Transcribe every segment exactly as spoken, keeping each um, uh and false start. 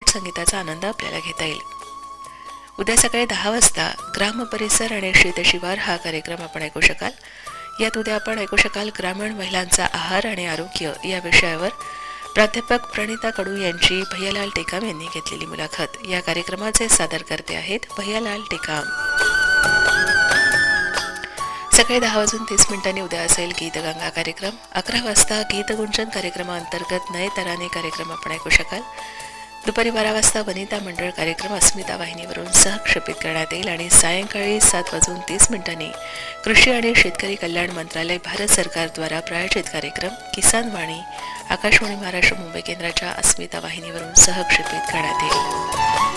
चित्रपट संगीताचा आनंद आपल्याला घेता येईल. उद्या सकाळी दहा वाजता ग्राम परिसर आणि शेतशिवार हा कार्यक्रम आपण ऐकू शकाल. यात उद्या आपण ऐकू शकाल ग्रामीण महिलांचा आहार आणि आरोग्य या विषयावर प्राध्यापक प्रणिता कडू यांची भैयालाल टेकाम यांनी घेतलेली मुलाखत. या कार्यक्रमाचे सादरकर्ते आहेत भैयालाल टेकाम. सकाळी दहा वाजून तीस मिनिटांनी उद्या असेल गीतगंगा कार्यक्रम. अकरा वाजता गीतगुंजन कार्यक्रमाअंतर्गत नये तराने कार्यक्रम आपण ऐकू शकाल. दुपारी बारा वाजता वनिता मंडळ कार्यक्रम अस्मिता वाहिनीवरून सहक्षेपित करण्यात येईल आणि सायंकाळी सात वाजून तीस मिनिटांनी कृषी आणि शेतकरी कल्याण मंत्रालय भारत सरकारद्वारा प्रायोजित कार्यक्रम किसान वाणी आकाशवाणी महाराष्ट्र मुंबई केंद्राच्या अस्मिता वाहिनीवरून सहक्षेपित करण्यात येईल.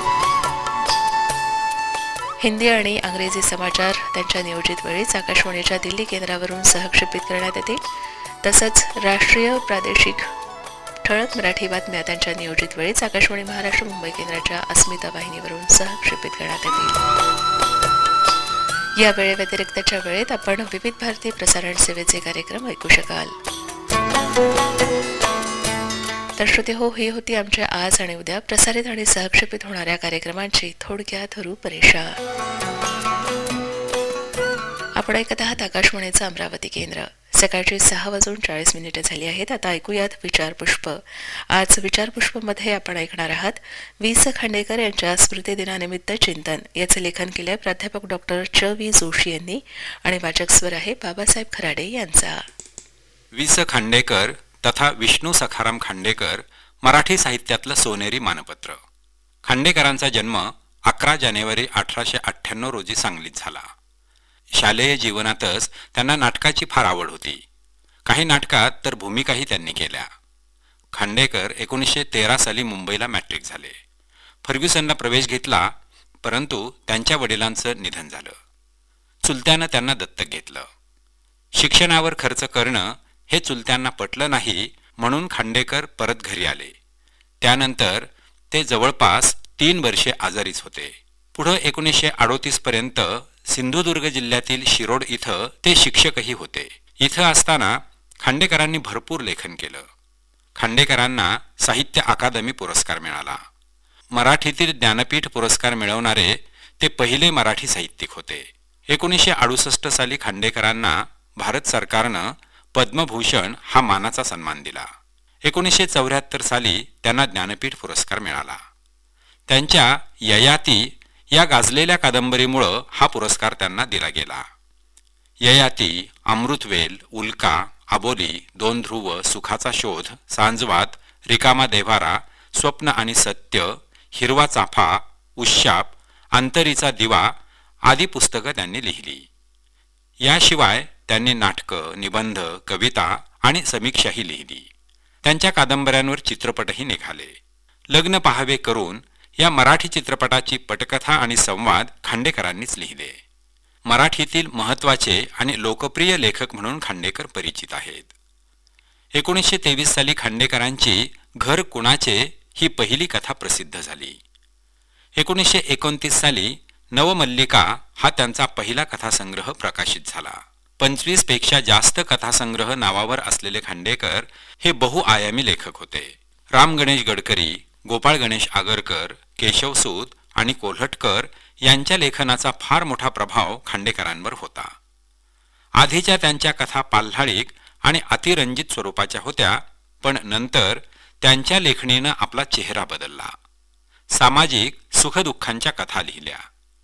हिंदी आणि इंग्रजी समाचार त्यांच्या नियोजित वेळीच आकाशवाणीच्या दिल्ली केंद्रावरून सहक्षेपित करण्यात येतील. तसंच राष्ट्रीय प्रादेशिक ठळक मराठी बातम्या त्यांच्या नियोजित वेळीच आकाशवाणी महाराष्ट्र मुंबई केंद्राच्या अस्मिता वाहिनीवरून सहक्षेपित करण्यात येतील. या वेळेव्यतिरिक्तच्या वेळेत आपण विविध भारती प्रसारण सेवेचे कार्यक्रम ऐकू शकाल. तर श्रोते हो, ही होती आमच्या आज आणि उद्या प्रसारित आणि सहक्षेपित होणाऱ्या कार्यक्रमांची थोडक्यात रूपरेषा. आपण ऐकत आहात आकाशवाणीचं अमरावती केंद्र. सकाळची सहा वाजून चाळीस मिनिटे झाली आहेत. आता ऐकूयात विचारपुष्प. आज विचारपुष्पमध्ये आपण ऐकणार आहात वि स खांडेकर यांच्या स्मृतिदिनानिमित्त चिंतन. याचे लेखन केले प्राध्यापक डॉक्टर च व्ही जोशी यांनी आणि वाचक स्वर आहे बाबासाहेब खराडे यांचा. वि स खांडेकर तथा विष्णू सखाराम खांडेकर मराठी साहित्यातलं सोनेरी मानपत्र. खांडेकरांचा जन्म अकरा जानेवारी अठराशे अठ्ठ्याण्णव रोजी सांगलीत झाला. शालेय जीवनातच त्यांना नाटकाची फार आवड होती. काही नाटकात तर भूमिकाही त्यांनी केल्या. खांडेकर एकोणीसशे तेरा साली मुंबईला मॅट्रिक झाले. फर्ग्युसनला प्रवेश घेतला, परंतु त्यांच्या वडिलांचं निधन झालं. चुलत्यानं त्यांना दत्तक घेतलं. शिक्षणावर खर्च करणं हे चुलत्यांना पटलं नाही, म्हणून खांडेकर परत घरी आले. त्यानंतर ते जवळपास तीन वर्षे आजारीच होते. पुढं एकोणीसशे अडोतीस पर्यंत सिंधुदुर्ग जिल्ह्यातील शिरोड इथं ते शिक्षकही होते. इथं असताना खांडेकरांनी भरपूर लेखन केलं. खांडेकरांना साहित्य अकादमी पुरस्कार मिळाला. मराठीतील ज्ञानपीठ पुरस्कार मिळवणारे ते पहिले मराठी साहित्यिक होते. एकोणीसशे अडुसष्ट साली खांडेकरांना भारत सरकारनं पद्मभूषण हा मानाचा सन्मान दिला. एकोणीसशे चौऱ्याहत्तर साली त्यांना ज्ञानपीठ पुरस्कार मिळाला. त्यांच्या ययाती या गाजलेल्या कादंबरीमुळं हा पुरस्कार त्यांना दिला गेला. ययाती, अमृतवेल, उल्का, अबोली, दोन ध्रुव, सुखाचा शोध, सांजवात, रिकामा देव्हारा, स्वप्न आणि सत्य, हिरवा चाफा, उश्शाप, अंतरीचा दिवा आदी पुस्तकं त्यांनी लिहिली. याशिवाय त्यांनी नाटकं, निबंध, कविता आणि समीक्षाही लिहिली. त्यांच्या कादंबऱ्यांवर चित्रपटही निघाले. लग्न पहावे करून या मराठी चित्रपटाची पटकथा आणि संवाद खांडेकरांनीच लिहिले. मराठीतील महत्त्वाचे आणि लोकप्रिय लेखक म्हणून खांडेकर परिचित आहेत. एकोणीसशे तेवीस साली खांडेकरांची घर कुणाचे ही पहिली कथा प्रसिद्ध झाली. एकोणीसशे एकोणतीस साली नवमल्लिका हा त्यांचा पहिला कथासंग्रह प्रकाशित झाला. पंचवीस पेक्षा जास्त कथासंग्रह नावावर असलेले खांडेकर हे बहुआयामी लेखक होते. राम गणेश गडकरी, गोपाळ गणेश आगरकर, केशवसूत आणि कोल्हटकर यांच्या लेखनाचा फार मोठा प्रभाव खांडेकरांवर होता. आधीच्या त्यांच्या कथा पाल्हाळिक आणि अतिरंजित स्वरूपाच्या होत्या, पण नंतर त्यांच्या लेखणीनं आपला चेहरा बदलला. सामाजिक सुखदुःखांच्या कथा लिहिल्या.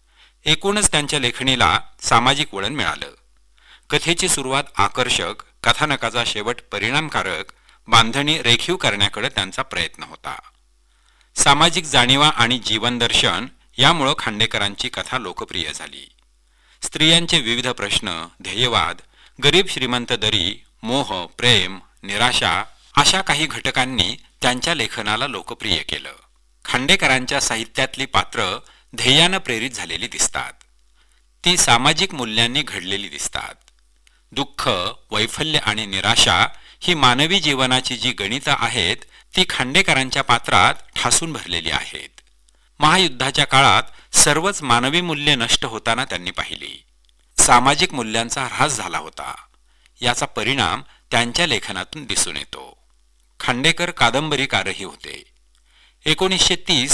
एकूणच त्यांच्या लेखणीला सामाजिक वळण मिळालं. कथेची सुरुवात आकर्षक, कथानकाचा शेवट परिणामकारक, बांधणी रेखीव करण्याकडे त्यांचा प्रयत्न होता. सामाजिक जाणीवा आणि जीवनदर्शन यामुळं खांडेकरांची कथा लोकप्रिय झाली. स्त्रियांचे विविध प्रश्न, ध्येयवाद, गरीब श्रीमंत दरी, मोह, प्रेम, निराशा अशा काही घटकांनी त्यांच्या लेखनाला लोकप्रिय केलं. खांडेकरांच्या साहित्यातली पात्र ध्येयानं प्रेरित झालेली दिसतात. ती सामाजिक मूल्यांनी घडलेली दिसतात. दुःख, वैफल्य आणि निराशा ही मानवी जीवनाची जी गणितं आहेत ती खांडेकरांच्या पात्रात ठासून भरलेली आहेत. महायुद्धाच्या काळात सर्वच मानवी मूल्ये नष्ट होताना त्यांनी पाहिली. सामाजिक मूल्यांचा ऱ्हास झाला होता. याचा परिणाम त्यांच्या लेखनातून दिसून येतो. खांडेकर कादंबरीकारही होते. एकोणीसशे तीस